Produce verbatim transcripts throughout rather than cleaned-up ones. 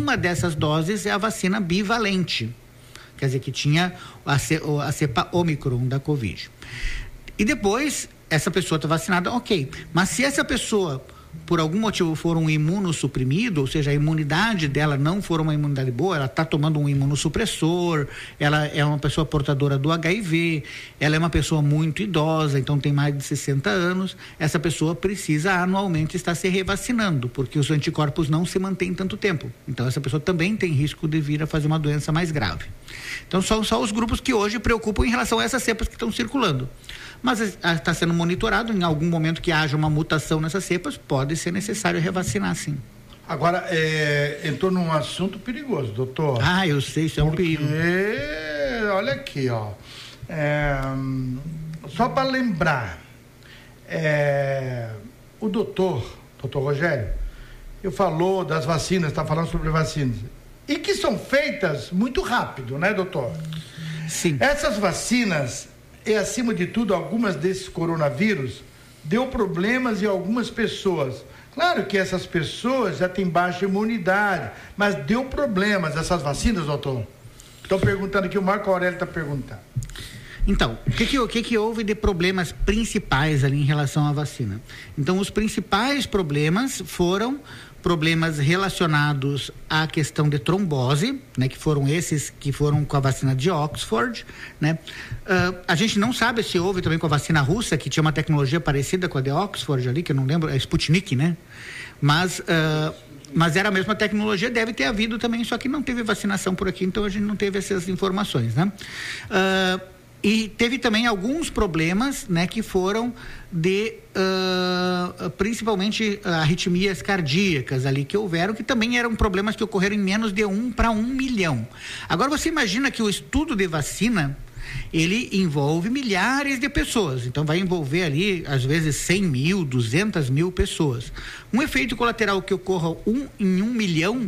uma dessas doses é a vacina bivalente, quer dizer, que tinha a, a cepa Ômicron da Covid. E depois, essa pessoa está vacinada, ok. Mas se essa pessoa, por algum motivo, for um imunossuprimido, ou seja, a imunidade dela não for uma imunidade boa, ela está tomando um imunossupressor, ela é uma pessoa portadora do H I V, ela é uma pessoa muito idosa, então tem mais de sessenta anos, essa pessoa precisa anualmente estar se revacinando, porque os anticorpos não se mantêm tanto tempo. Então essa pessoa também tem risco de vir a fazer uma doença mais grave. Então são só os grupos que hoje preocupam em relação a essas cepas que estão circulando. Mas está sendo monitorado, em algum momento que haja uma mutação nessas cepas, pode ser necessário revacinar, sim. Agora, é, entrou num assunto perigoso, doutor. Ah, eu sei, isso é um perigo. Olha aqui, ó. É, só para lembrar, é, o doutor, doutor Rogério, eu falou das vacinas, está falando sobre vacinas, e que são feitas muito rápido, né, doutor? Sim. Essas vacinas, e acima de tudo, algumas desses coronavírus deu problemas em algumas pessoas. Claro que essas pessoas já têm baixa imunidade, mas deu problemas essas vacinas, doutor? Estou perguntando aqui, o Marco Aurélio está perguntando. Então, o que que, o que que houve de problemas principais ali em relação à vacina? Então, os principais problemas foram problemas relacionados à questão de trombose, né, que foram esses que foram com a vacina de Oxford, né? Uh, a gente não sabe se houve também com a vacina russa, que tinha uma tecnologia parecida com a de Oxford ali, que eu não lembro, é Sputnik, né? Mas, uh, mas era a mesma tecnologia, deve ter havido também, só que não teve vacinação por aqui, então a gente não teve essas informações, né? Uh, E teve também alguns problemas, né, que foram de, uh, principalmente, uh, arritmias cardíacas ali que houveram, que também eram problemas que ocorreram em menos de um para um milhão. Agora você imagina que o estudo de vacina, ele envolve milhares de pessoas, então vai envolver ali, às vezes, cem mil, duzentas mil pessoas. Um efeito colateral que ocorra um, em um milhão,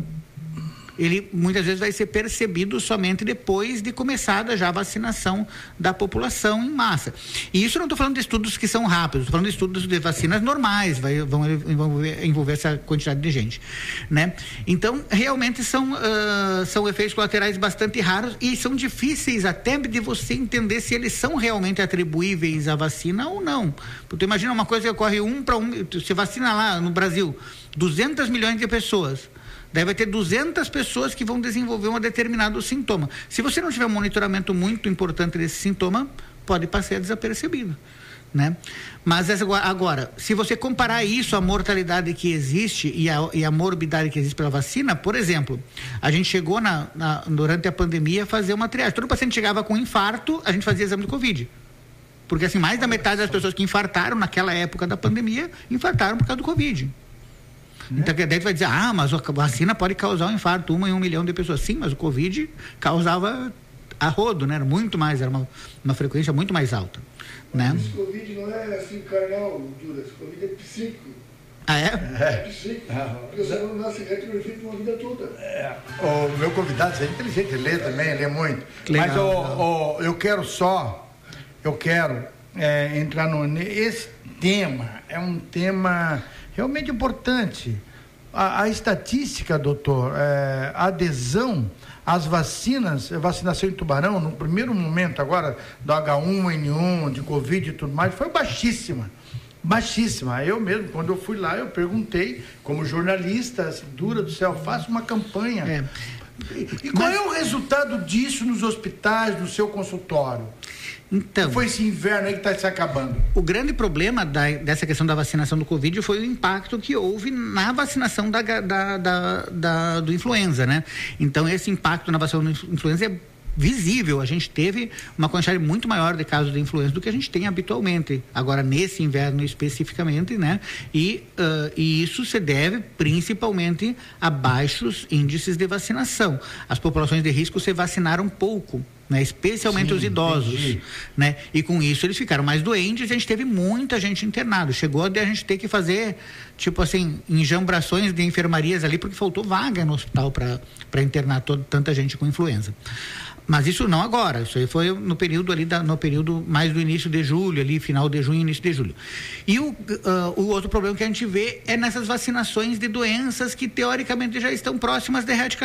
ele muitas vezes vai ser percebido somente depois de começada já a vacinação da população em massa. E isso eu não estou falando de estudos que são rápidos, estou falando de estudos de vacinas normais, vai, vão envolver, envolver essa quantidade de gente, né? Então, realmente são, uh, são efeitos colaterais bastante raros e são difíceis até de você entender se eles são realmente atribuíveis à vacina ou não. Porque imagina uma coisa que ocorre um para um, você vacina lá no Brasil duzentos milhões de pessoas, deve ter duzentas pessoas que vão desenvolver um determinado sintoma. Se você não tiver um monitoramento muito importante desse sintoma, pode passar desapercebido, né? Mas agora, se você comparar isso à mortalidade que existe e a, e a morbidade que existe pela vacina, por exemplo, a gente chegou na, na, durante a pandemia a fazer uma triagem. Todo paciente chegava com infarto, a gente fazia exame de Covid. Porque assim, mais da metade das pessoas que infartaram naquela época da pandemia, infartaram por causa do Covid. Então, daí tu vai dizer, ah, mas a vacina pode causar um infarto, uma em um milhão de pessoas. Sim, mas o Covid causava a rodo, né? Era muito mais, era uma, uma frequência muito mais alta, né? Esse Covid não é assim carnal, Duras, esse Covid é psíquico. Ah, é? É psíquico. Porque você não nasce reto no efeito uma vida toda. É. O meu convidado é inteligente, ele lê também, ele lê muito. Legal, mas o, o, eu quero só, eu quero é, entrar no... Esse tema é um tema realmente importante. A, a estatística, doutor, é, a adesão às vacinas, vacinação em Tubarão, no primeiro momento agora, do agá um ene um, de Covid e tudo mais, foi baixíssima. Baixíssima. Eu mesmo, quando eu fui lá, eu perguntei, como jornalista, assim, Dura do céu, faço uma campanha. É. E, e qual Mas... é o resultado disso nos hospitais, no seu consultório? Então, foi esse inverno aí que está se acabando. O grande problema da, dessa questão da vacinação do Covid foi o impacto que houve na vacinação da, da, da, da, do influenza, né? Então, esse impacto na vacinação do influenza é visível. A gente teve uma quantidade muito maior de casos de influenza do que a gente tem habitualmente, agora nesse inverno especificamente, né? E, uh, e isso se deve principalmente a baixos índices de vacinação. As populações de risco se vacinaram pouco, né? Especialmente Sim, os idosos, entendi. Né? E com isso eles ficaram mais doentes. A gente teve muita gente internada, chegou a gente ter que fazer tipo assim, enjambrações de enfermarias ali, porque faltou vaga no hospital para para internar todo, tanta gente com influenza. Mas isso não agora, isso aí foi no período ali, da, no período mais do início de julho, ali, final de junho, início de julho. E o, uh, o outro problema que a gente vê é nessas vacinações de doenças que teoricamente já estão próximas de erradicação.